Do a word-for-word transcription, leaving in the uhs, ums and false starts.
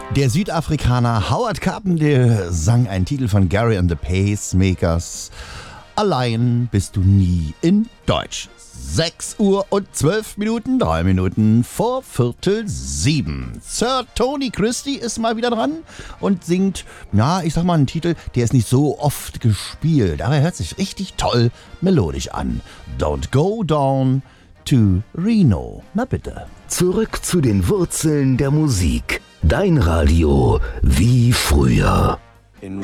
Der Südafrikaner Howard Carpendale sang einen Titel von Gary and the Pacemakers. Allein bist du nie in Deutsch. sechs Uhr und zwölf Minuten, drei Minuten vor Viertel sieben. Sir Tony Christie ist mal wieder dran und singt, ja, ich sag mal einen Titel, der ist nicht so oft gespielt, aber er hört sich richtig toll melodisch an. Don't go down to Reno. Na bitte. Zurück zu den Wurzeln der Musik. Dein Radio wie früher.